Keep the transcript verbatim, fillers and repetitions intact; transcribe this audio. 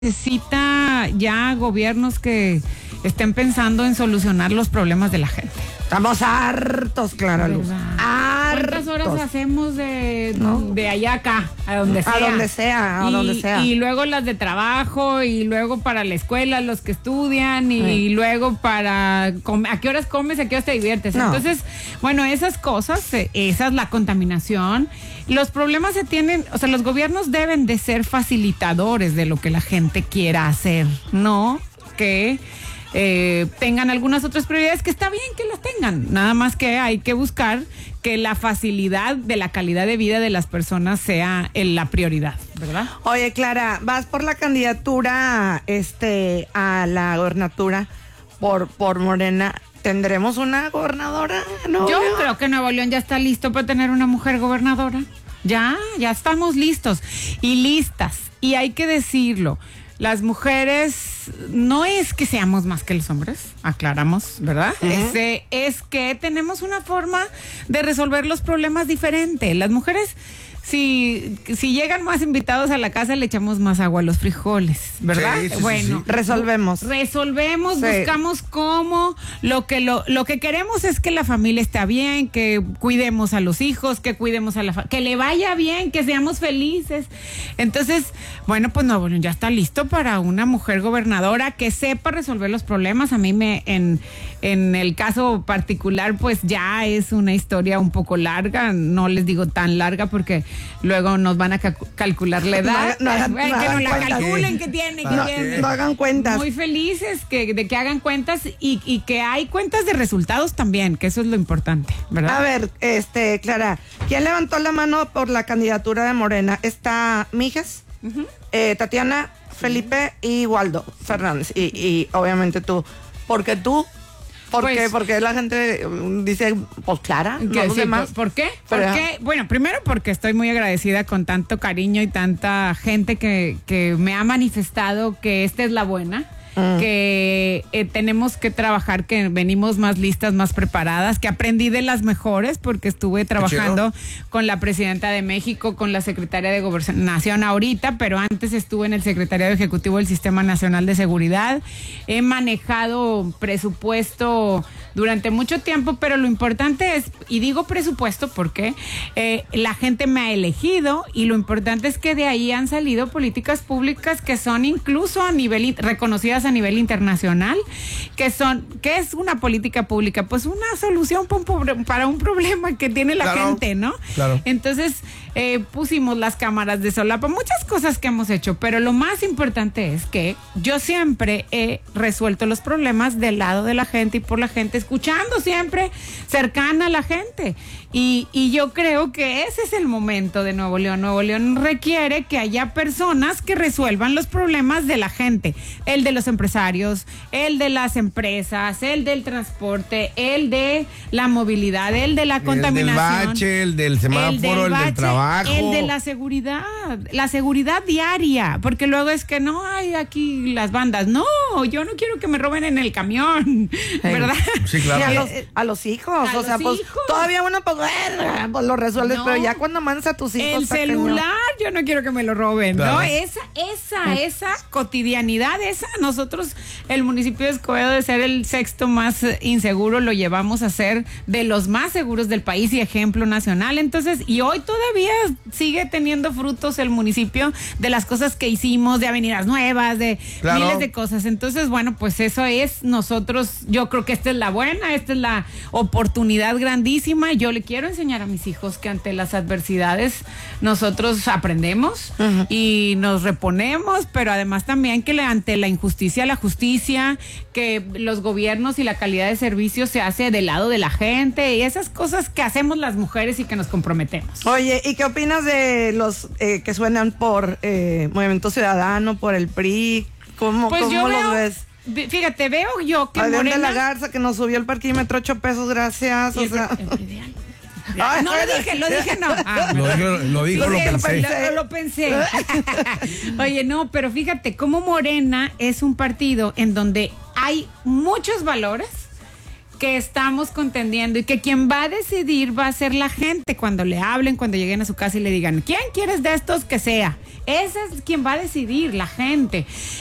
necesita ya gobiernos que estén pensando en solucionar los problemas de la gente. Estamos hartos, Clara Luz. Hartos. ¿Cuántas horas hacemos de, ¿no? de allá a acá? A donde sea. A donde sea, a y, donde sea. Y luego las de trabajo, y luego para la escuela, los que estudian, y, sí. y luego para... ¿A qué horas comes? ¿A qué horas te diviertes? No. Entonces, bueno, esas cosas, esa es la contaminación. Los problemas se tienen... O sea, los gobiernos deben de ser facilitadores de lo que la gente quiera hacer, no que... Eh, tengan algunas otras prioridades, que está bien que las tengan, nada más que hay que buscar que la facilidad de la calidad de vida de las personas sea en la prioridad, ¿verdad? Oye, Clara, vas por la candidatura este a la gobernatura por por Morena. ¿Tendremos una gobernadora? ¿No? Yo creo que Nuevo León ya está listo para tener una mujer gobernadora. Ya, ya estamos listos y listas, y hay que decirlo. Las mujeres no es que seamos más que los hombres, aclaramos, ¿verdad? Uh-huh. Ese, es que tenemos una forma de resolver los problemas diferente. Las mujeres, si, si llegan más invitados a la casa, le echamos más agua a los frijoles, ¿verdad? Sí, sí, bueno, sí, sí. Resolvemos. Resolvemos, sí. buscamos cómo. Lo que, lo, lo que queremos es que la familia esté bien, que cuidemos a los hijos, que cuidemos a la familia, que le vaya bien, que seamos felices. Entonces, bueno, pues no, bueno, ya está listo para una mujer gobernadora que sepa resolver los problemas. A mí me, en, en el caso particular, pues ya es una historia un poco larga, no les digo tan larga porque luego nos van a ca- calcular la edad. No, no, no, que no nos la cuentas. calculen, que tiene, que no, tiene. No hagan cuentas. Muy felices que, de que hagan cuentas y, y que hay cuentas de resultados también, que eso es lo importante, ¿verdad? A ver, este, Clara, ¿quién levantó la mano por la candidatura de Morena? Está Mijes, uh-huh. eh, Tatiana, Felipe y Waldo Fernández. Y, y obviamente tú. ¿Por qué tú? ¿Por pues, qué? Porque la gente dice, pues Clara, no los sí, demás. ¿Por, ¿por qué? Pero, porque, bueno, primero porque estoy muy agradecida con tanto cariño y tanta gente que, que me ha manifestado que esta es la buena. Mm. Que eh, tenemos que trabajar, que venimos más listas, más preparadas, que aprendí de las mejores porque estuve trabajando con la presidenta de México, con la secretaria de Gobernación ahorita, pero antes estuve en el secretariado ejecutivo del Sistema Nacional de Seguridad. He manejado presupuesto durante mucho tiempo, pero lo importante es, y digo presupuesto porque eh, la gente me ha elegido, y lo importante es que de ahí han salido políticas públicas que son incluso a nivel reconocidas a nivel internacional, que son, ¿qué es una política pública? Pues una solución para un problema que tiene la claro, gente, ¿no? Claro. Entonces, eh, pusimos las cámaras de solapa, muchas cosas que hemos hecho, pero lo más importante es que yo siempre he resuelto los problemas del lado de la gente y por la gente, escuchando siempre, cercana a la gente. Y, y yo creo que ese es el momento de Nuevo León. Nuevo León requiere que haya personas que resuelvan los problemas de la gente. El de los empresarios, el de las empresas, el del transporte, el de la movilidad, el de la contaminación. El del bache, el del semáforo, el del, el bache, del trabajo. El de la seguridad, la seguridad diaria. Porque luego es que no hay aquí las bandas. No, yo no quiero que me roben en el camión, ¿verdad? Sí, claro. Y a los, a los hijos, a o sea, los pues hijos. Todavía uno pues, bueno, pues lo resuelves, no, pero ya cuando mandas a tus hijos. El celular, cañón. Yo no quiero que me lo roben, claro. ¿no? Esa, esa, esa cotidianidad, esa, nosotros, el municipio de Escobedo, de ser el sexto más inseguro, lo llevamos a ser de los más seguros del país y ejemplo nacional. Entonces, y hoy todavía sigue teniendo frutos el municipio de las cosas que hicimos, de avenidas nuevas, de claro. miles de cosas. Entonces, bueno, pues eso es nosotros, yo creo que esta es la buena, esta es la oportunidad grandísima. Yo le quiero enseñar a mis hijos que ante las adversidades nosotros aprendemos uh-huh. y nos reponemos, pero además también que ante la injusticia, la justicia, que los gobiernos y la calidad de servicios se hace del lado de la gente, y esas cosas que hacemos las mujeres y que nos comprometemos. Oye, ¿y qué opinas de los eh, que suenan por eh, Movimiento Ciudadano, por el P R I? ¿Cómo, pues cómo yo los veo, ves? Fíjate, veo yo que Adrián Morena... de la Garza, que nos subió el parquímetro ocho pesos, gracias. O el, sea... el, el, el, Ay, no lo dije, lo dije no. Ah, lo, dijo, lo dijo, lo pensé. Lo, lo pensé. Oye, no, pero fíjate cómo Morena es un partido en donde hay muchos valores que estamos contendiendo y que quien va a decidir va a ser la gente cuando le hablen, cuando lleguen a su casa y le digan, ¿quién quieres de estos que sea? Ese es quien va a decidir, la gente.